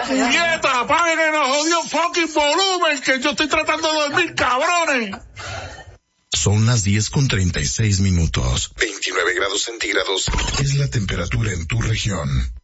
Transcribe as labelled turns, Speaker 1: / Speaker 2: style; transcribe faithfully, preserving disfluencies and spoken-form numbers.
Speaker 1: puñeta! ¡Apaguen el jodido fucking volumen! ¡Que yo estoy tratando de dormir, cabrones!
Speaker 2: Son las diez con treinta y seis minutos. veintinueve grados centígrados es la temperatura en tu región.